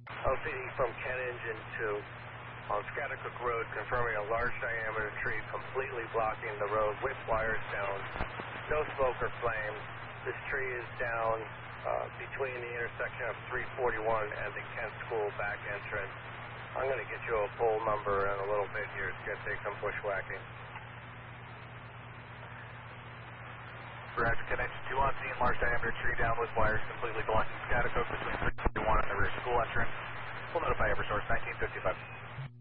LCD from Ken Engine 2 on Scattercook Road, confirming a large diameter tree completely blocking the road with wires down. No smoke or flame. This tree is down between the intersection of 341 and the Kent School back entrance. I'm going to get you a pole number in a little bit here. It's going to take some bushwhacking. Roger, Ken Engine 2 on scene, large diameter tree down with wires completely blocking Scattercook between 341 and the rear school entrance. We'll notify Eversource 1955.